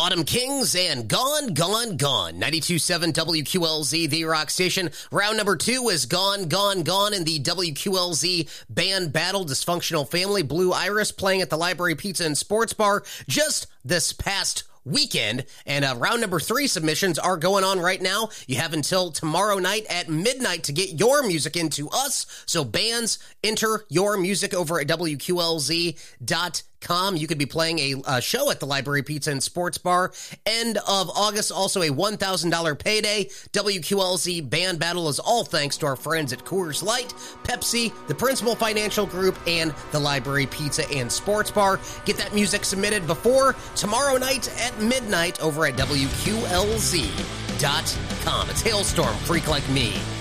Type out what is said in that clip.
Autumn Kings and Gone, Gone, Gone. 92.7 WQLZ, the rock station. Round number 2 is Gone, Gone, Gone in the WQLZ band battle. Dysfunctional Family, Blue Iris playing at the Library Pizza and Sports Bar just this past weekend. And round number 3 submissions are going on right now. You have until tomorrow night at midnight to get your music into us. So bands, enter your music over at WQLZ.com. You could be playing a show at the Library Pizza and Sports Bar. End of August, also a $1,000 payday. WQLZ Band Battle is all thanks to our friends at Coors Light, Pepsi, the Principal Financial Group, and the Library Pizza and Sports Bar. Get that music submitted before tomorrow night at midnight over at WQLZ.com. It's Hailstorm, Freak Like Me.